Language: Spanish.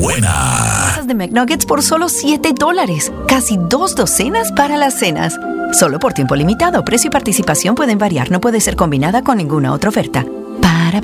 buena. De McNuggets por solo $7. Casi 2 docenas para las cenas. Solo por tiempo limitado. Precio y participación pueden variar. No puede ser combinada con ninguna otra oferta. Para